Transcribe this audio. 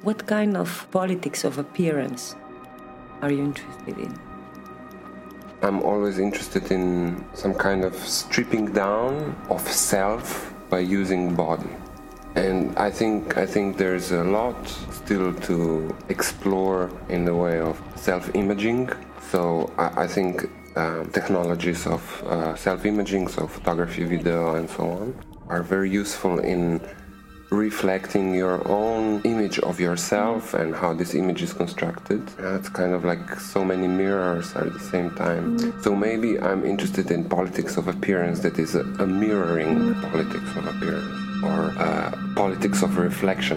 What kind of politics of appearance are you interested in? I'm always interested in some kind of stripping down of self by using body. And I think there's a lot still to explore in the way of self-imaging. So I think technologies of self-imaging, so photography, video, and so on, are very useful in reflecting your own image of yourself and how this image is constructed. It's kind of like so many mirrors at the same time. So maybe I'm interested in politics of appearance that is a mirroring politics of appearance, or politics of reflection.